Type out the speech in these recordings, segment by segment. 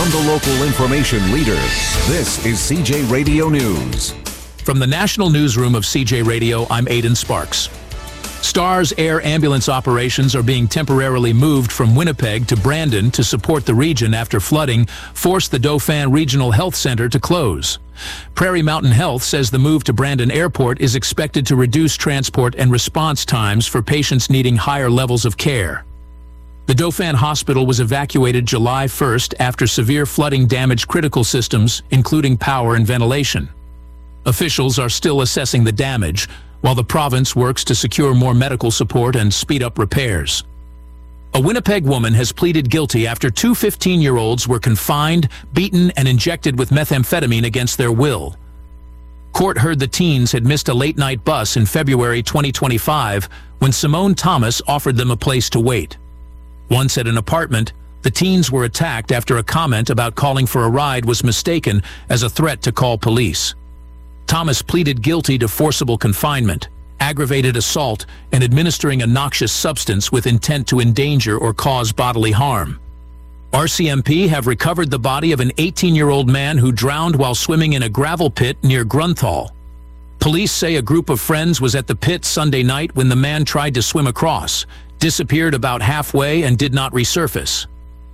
From the local information leader, this is CJ Radio News. From the National Newsroom of CJ Radio, I'm Aidan Sparks. STARS air ambulance operations are being temporarily moved from Winnipeg to Brandon to support the region after flooding forced the Dauphin Regional Health Center to close. Prairie Mountain Health says the move to Brandon Airport is expected to reduce transport and response times for patients needing higher levels of care. The Dauphin Hospital was evacuated July 1st after severe flooding damaged critical systems, including power and ventilation. Officials are still assessing the damage, while the province works to secure more medical support and speed up repairs. A Winnipeg woman has pleaded guilty after two 15-year-olds were confined, beaten, and injected with methamphetamine against their will. Court heard the teens had missed a late-night bus in February 2025 when Simone Thomas offered them a place to wait. Once at an apartment, the teens were attacked after a comment about calling for a ride was mistaken as a threat to call police. Thomas pleaded guilty to forcible confinement, aggravated assault, and administering a noxious substance with intent to endanger or cause bodily harm. RCMP have recovered the body of an 18-year-old man who drowned while swimming in a gravel pit near Grunthal. Police say a group of friends was at the pit Sunday night when the man tried to swim across, disappeared about halfway, and did not resurface.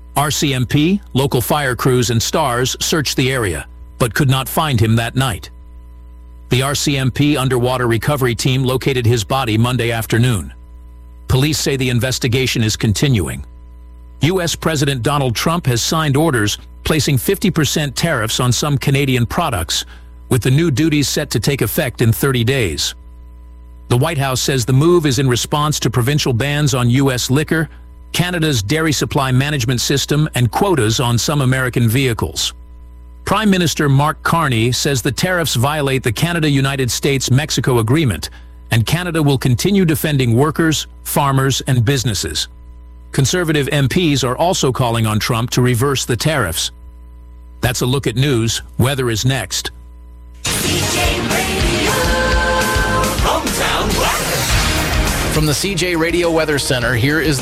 RCMP, local fire crews, and STARS searched the area, but could not find him that night. The RCMP underwater recovery team located his body Monday afternoon. Police say the investigation is continuing. U.S. President Donald Trump has signed orders placing 50% tariffs on some Canadian products, with the new duties set to take effect in 30 days. The White House says the move is in response to provincial bans on U.S. liquor, Canada's dairy supply management system, and quotas on some American vehicles. Prime Minister Mark Carney says the tariffs violate the Canada-United States-Mexico Agreement, and Canada will continue defending workers, farmers, and businesses. Conservative MPs are also calling on Trump to reverse the tariffs. That's a look at news. Weather is next. CJ Radio, hometown weather. From the CJ Radio Weather Center, here is